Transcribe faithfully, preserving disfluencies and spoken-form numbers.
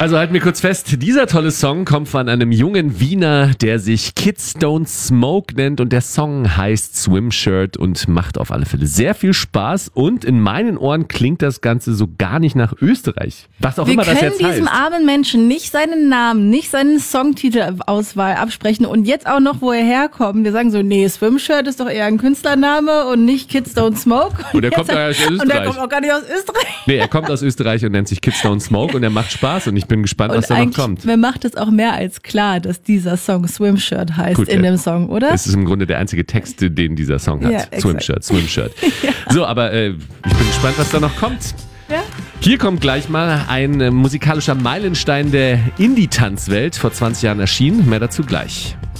Also halten wir kurz fest, dieser tolle Song kommt von einem jungen Wiener, der sich Kids Don't Smoke nennt und der Song heißt Swimshirt und macht auf alle Fälle sehr viel Spaß und in meinen Ohren klingt das Ganze so gar nicht nach Österreich. Was auch wir immer das jetzt heißt. Wir können diesem armen Menschen nicht seinen Namen, nicht seinen Songtitelauswahl absprechen und jetzt auch noch, wo er herkommt. Wir sagen so, nee, Swimshirt ist doch eher ein Künstlername und nicht Kids Don't Smoke. Und, und er kommt ja aus Österreich. Und er kommt auch gar nicht aus Österreich. Nee, er kommt aus Österreich und nennt sich Kids Don't Smoke und er macht Spaß und ich bin gespannt, was und da noch kommt. Mir macht es auch mehr als klar, dass dieser Song Swimshirt heißt Gut, in ja. dem Song, oder? Das ist im Grunde der einzige Text, den dieser Song hat. Ja, Swimshirt, Swimshirt. ja. So, aber äh, ich bin gespannt, was da noch kommt. Ja. Hier kommt gleich mal ein äh, musikalischer Meilenstein der Indie-Tanzwelt, vor zwanzig Jahren erschienen. Mehr dazu gleich.